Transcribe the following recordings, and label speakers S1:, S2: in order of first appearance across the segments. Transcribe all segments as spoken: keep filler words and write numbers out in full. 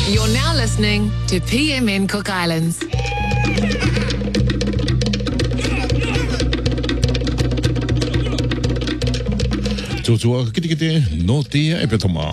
S1: You're now listening to P M N Cook Islands.
S2: Tutua kiti kiti no tia e petoma.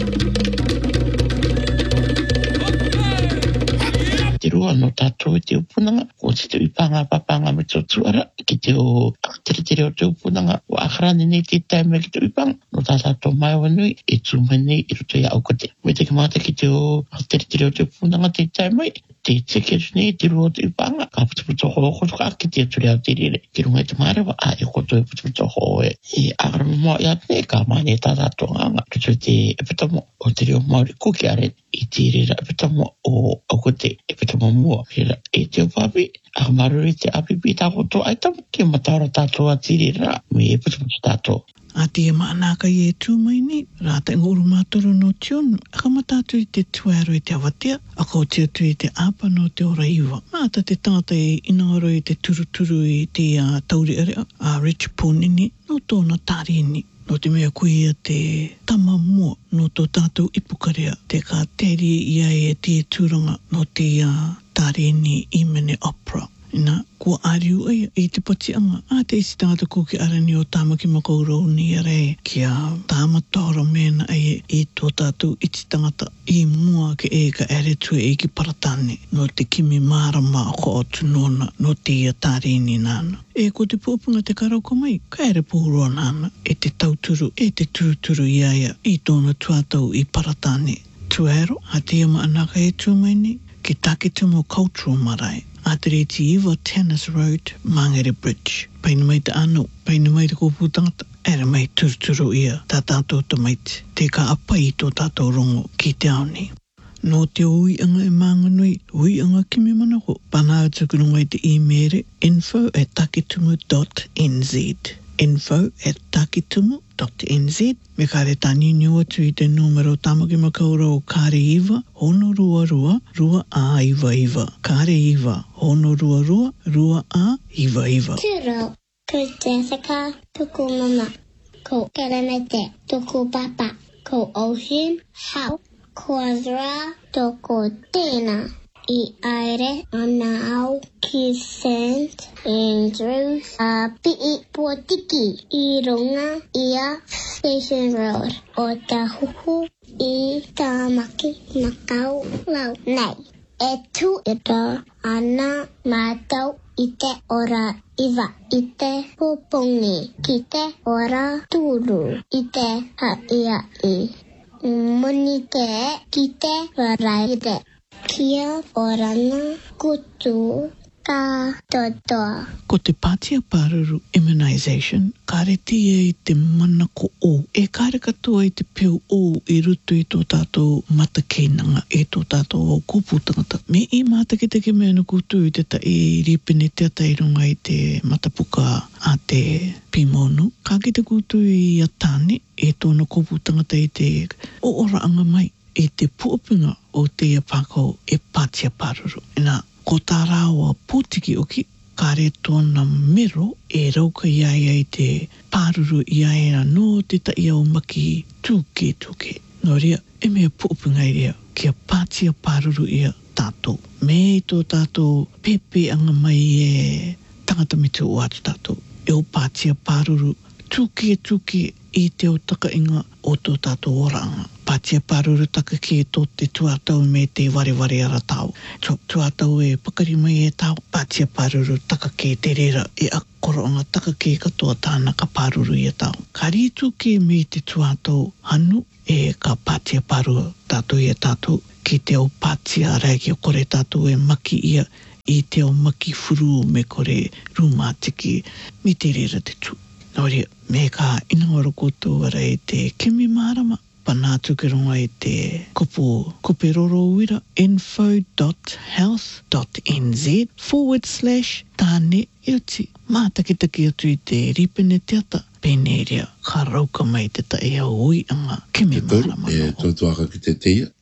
S3: Te roa no tātou e te upunanga, o te te ipanga papanga me tō tuara, ki te o tere tere o te upunanga, o akarani nei te taime ki te ipanga, no tā tātou mai wanui, e tūmai nei i roto i aukate. Me te kamata ki te o tere tere o te upunanga te taime, te tekeru nei te roa o te ipanga, ka putuputo ho kotoka ki te ature au te rere. Ki runga i te marewa, a e koto e putuputo ho e, e agarama mo i atne, ka mane tā tātou nganga, roto te epitamo o te reo Māori kuki are, i te rera epitamo o aukate, epitamo mua, rera e te opapi, a maru i te apipi tāko tō aitam, ki matara tātou a tirera, me e putuputo tātou.
S4: A te e maanaka i e tūmai ni, rāta nguru mātoro no tionu, a kamatatu i te tuero i te awatea, a kau te atu i te apa no te ora iwa. Māta te tangata i inaoro i te turuturu i te uh, tauri area, a Rich Pōnini, no tōna tārini. No te mea kuia te tama mua no tō tātou ipukarea, te ka teri ia e te tūranga no te uh, tārini i mene opera. Ina, kua ariu ai i te patianga. A te isi tangata kuki arani o tāmaki makaurau ni arei kia tāmatoro mena ai i tō tātou iti tangata i mua ke e ka ere tue e ki paratane no te kimi marama ko o tunona no te ia tārini nāna. E ko te pōpunga te karauka mai, ka ere pōroa nāna e te tauturu e te turuturu iaia i tōna tuatau i paratane. Tuero, a te ama anaka e tūmaini, ki take tumo cultural marae. A te reti iwa Tennis Road, Mangere Bridge. Paina mai te anu, paina mai te kōpūtangata, ere mai turuturu ia, tā tātou ta maiti, te ka apa i tō tātou rongo ki te aoni. No te ui anga e mānganui, ui anga kimi manako, pana atukurunga i te e-mere, info at takitumu dot n z. Info at takitumu dot n z. Me kare tani niu atu i te numero tamaki makaura o kare iwa, hono rua rua, rua a iwa iwa. Kare iwa, hono rua rua, rua a iwa iwa.
S5: Turo, ko Jessica, tuku mama, ko Karamete, tuku papa, ko Ocean, Hau, ko Azra, tuku Tina. I aere ana au ki Saint Andrews a pi potiki I runga ia Station Road o Tahuhu I Tamaki Makau lau nei e tu e ta ana matau I te ora iwa I te pupungi ki te ora turu I te haia I muni te ki te waraire Kia orana kutu ka toto.
S4: Ko te pātia pāruru immunization, kareti e I te manako o. E kare katoa I te peo o I rutu I tō tātou matakeinanga e tō tātou o kōpūtangata. Me I mātake te ke mea na kutu I te ta I ripene te ata I runga I te matapuka a te pimonu. Ka ki te kutu I atane e tōna kōpūtangata I te o ora anga mai. E te puapinga o te ia pākau e pātia pāruru. Ina, ko tā rāua pūtiki oki, kāre tōna mero e rauka iaia I te pāruru iaia no te ta ia o maki tūke tūke. Nō rea, e mea puapinga I rea, kia pātia pāruru ia tātou. Me I tō tātou pepe anga mai e tangata mitu o atu tātou. E o pātia pāruru tūke tūke I te o taka inga o tō tātou oranga. Pātia pāruru taka ki e tō te tuatau me te wareware ara tau. Tuatau e pakari mai e tau. Pātia pāruru taka ki te rera e akoroanga taka ki katoa tāna ka pāruru I a tau. Ka rītu ki me te tuatau hanu e ka pātia pāruru tātou I a tātou. Ki te o pātia arai ki o kore tātou e maki ia I te o maki furu me kore rūmātiki mi te rera te tū. Nōria, me ka inangaro koutou ara e te kimi marama. Panātu ke ronga I te kopo koperoro uira info dot health dot n z forward slash tāne iuti. Mātakitaki atu I te ripene te ata. Pēne rea, ka rauka mai te ta ea ui anga kimi marama.
S2: E tautuaka ki te teia,